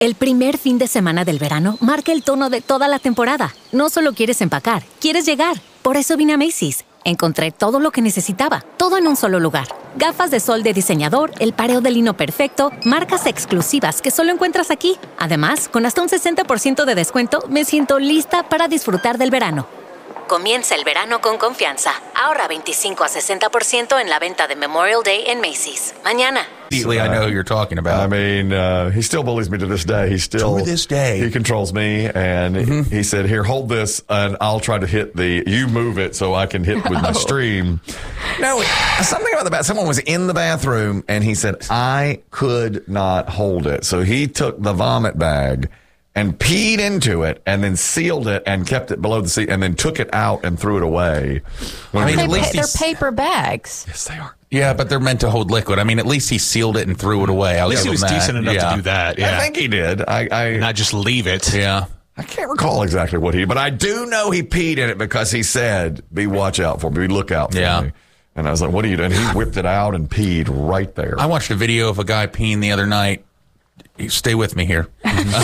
El primer fin de semana del verano marca el tono de toda la temporada. No solo quieres empacar, quieres llegar. Por eso vine a Macy's. Encontré todo lo que necesitaba, todo en un solo lugar. Gafas de sol de diseñador, el pareo de lino perfecto, marcas exclusivas que solo encuentras aquí. Además, con hasta un 60% de descuento, me siento lista para disfrutar del verano. Comienza el verano con confianza. Ahorra 25 a 60% en la venta de Memorial Day en Macy's. Mañana. I know who you're talking about. I mean, he still bullies me to this day. To this day. He controls me, and he said, here, hold this, and I'll try to hit you move it so I can hit with my stream. No, something about the bath. Someone was in the bathroom, and he said, I could not hold it. So he took the vomit bag and peed into it and then sealed it and kept it below the seat and then took it out and threw it away. I mean, at least they're paper bags. Yes, they are. Yeah, but they're meant to hold liquid. I mean, at least he sealed it and threw it away. At least he was decent enough to do that. Yeah. I think he did. I not just leave it. Yeah. I can't recall exactly what but I do know he peed in it because he said, watch out for me, look out for me. And I was like, what are you doing? He whipped it out and peed right there. I watched a video of a guy peeing the other night. Stay with me here.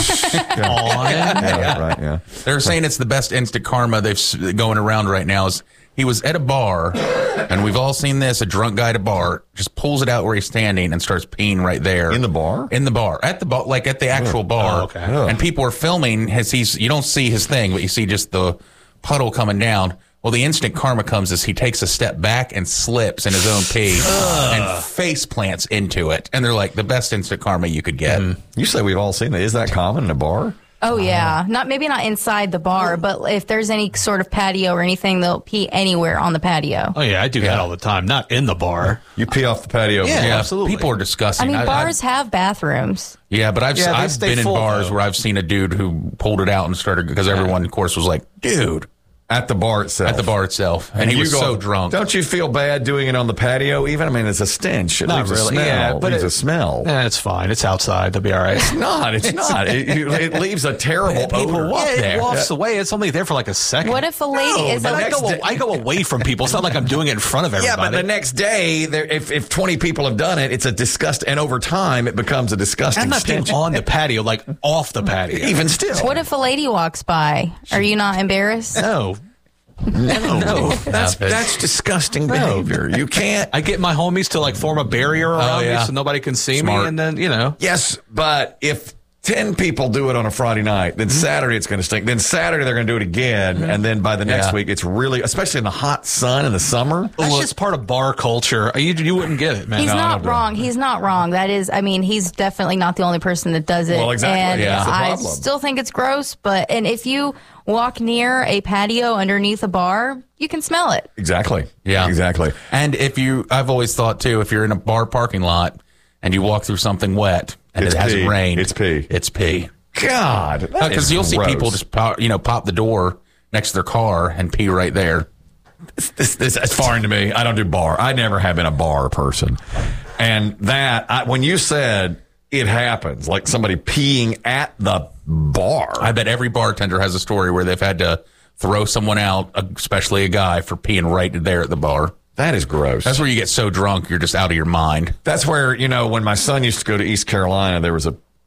Yeah. They're saying it's the best instant karma they've going around right now. Is he was at a bar, and we've all seen this. A drunk guy at a bar just pulls it out where he's standing and starts peeing right there in the bar. At the bar, like at the actual bar. Oh, okay. And people are filming. You don't see his thing, but you see just the puddle coming down. Well, the instant karma comes as he takes a step back and slips in his own pee and face plants into it. And they're like, the best instant karma you could get. You say we've all seen that. Is that common in a bar? Oh, yeah. Maybe not inside the bar, but if there's any sort of patio or anything, they'll pee anywhere on the patio. Oh, yeah, I do that all the time. Not in the bar. You pee off the patio. Yeah, absolutely. People are disgusting. I mean, bars have bathrooms. Yeah, but I've been in bars where I've seen a dude who pulled it out and started, because everyone, of course, was like, dude. At the bar itself. At the bar itself. And he was so drunk. Don't you feel bad doing it on the patio even? I mean, it's a stench. It leaves really. A smell. Yeah, but it's a smell. Yeah, it's fine. It's outside. They'll be all right. It's not. It leaves a terrible odor. It wafts away. It's only there for like a second. What if a lady is I go away from people. It's not like I'm doing it in front of everybody. Yeah, but the next day, if 20 people have done it, it's a disgust. And over time, it becomes a disgusting I'm not stench. on the patio, like off the patio. Even still. What if a lady walks by? Are you not embarrassed? No. No, that's disgusting behavior. You can't. I get my homies to like form a barrier around me so nobody can see me, and then Yes, but if 10 people do it on a Friday night, then Saturday it's going to stink. Then Saturday they're going to do it again, and then by the next week it's really, especially in the hot sun in the summer. That's just part of bar culture. You wouldn't get it, man. He's not wrong. He's not wrong. That is, I mean, he's definitely not the only person that does it. Well, exactly. And That's the I problem. still think it's gross, and if you walk near a patio underneath a bar, you can smell it. Exactly. Yeah. Exactly. And I've always thought too, if you're in a bar parking lot and you walk through something wet and it hasn't rained, it's pee. It's pee. God. Because you'll see people just pop the door next to their car and pee right there. This is foreign to me. I don't do bar. I never have been a bar person. And when you said it happens, like somebody peeing at the bar. I bet every bartender has a story where they've had to throw someone out, especially a guy, for peeing right there at the bar. That is gross. That's where you get so drunk you're just out of your mind. That's where, when my son used to go to East Carolina, there's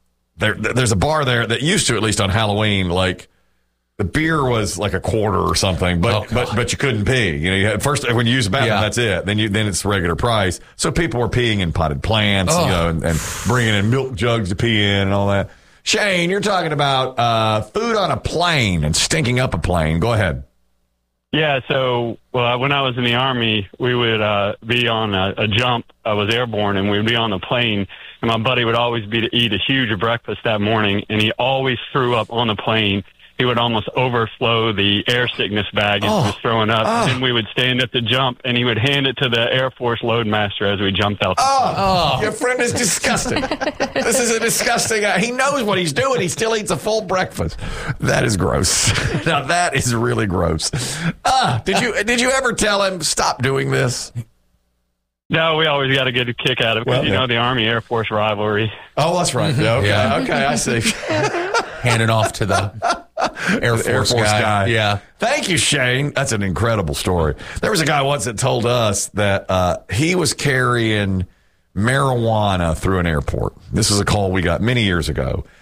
a bar there that used to, at least on Halloween, like the beer was like $0.25 or something, but you couldn't pee. You had, first when you use the bathroom, that's it. Then it's regular price. So people were peeing in potted plants, and bringing in milk jugs to pee in and all that. Shane, you're talking about food on a plane and stinking up a plane. Go ahead. Yeah, so when I was in the Army, we would be on a jump. I was airborne, and we'd be on the plane, and my buddy would always be to eat a huge breakfast that morning, and he always threw up on the plane. He would almost overflow the air sickness bag and was throwing up. And then we would stand at the jump, and he would hand it to the Air Force loadmaster as we jumped out. Your friend is disgusting. This is a disgusting guy. He knows what he's doing. He still eats a full breakfast. That is gross. Now, that is really gross. Did you ever tell him, stop doing this? No, we always got to get a kick out of it because, the Army-Air Force rivalry. Oh, that's right. Yeah, okay, I see. Hand it off to the Air Force guy. Yeah. Thank you, Shane. That's an incredible story. There was a guy once that told us that he was carrying marijuana through an airport. This is a call we got many years ago.